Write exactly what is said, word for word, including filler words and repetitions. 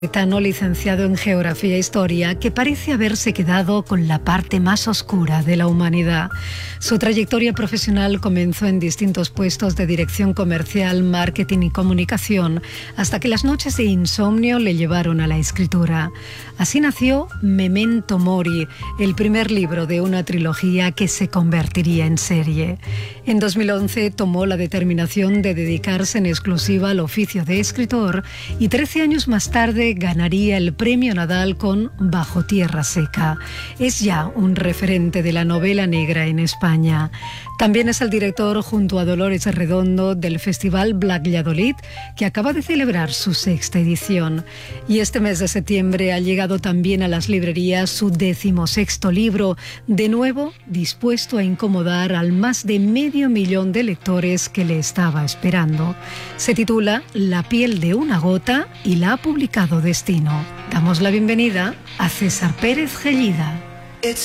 Tano, licenciado en Geografía e Historia, que parece haberse quedado con la parte más oscura de la humanidad. Su trayectoria profesional comenzó en distintos puestos de dirección comercial, marketing y comunicación, hasta que las noches de insomnio le llevaron a la escritura. Así nació Memento Mori, el primer libro de una trilogía que se convertiría en serie. En dos mil once tomó la determinación de dedicarse en exclusiva al oficio de escritor y trece años más tarde ganaría el Premio Nadal con Bajo Tierra Seca. Es ya un referente de la novela negra en España. También es el director, junto a Dolores Redondo, del Festival Black Lladolid, que acaba de celebrar su sexta edición. Y este mes de septiembre ha llegado también a las librerías su decimosexto libro, de nuevo dispuesto a incomodar al más de medio millón de lectores que le estaba esperando. Se titula La piel de una gota y la ha publicado Destino. Damos la bienvenida a César Pérez Gellida.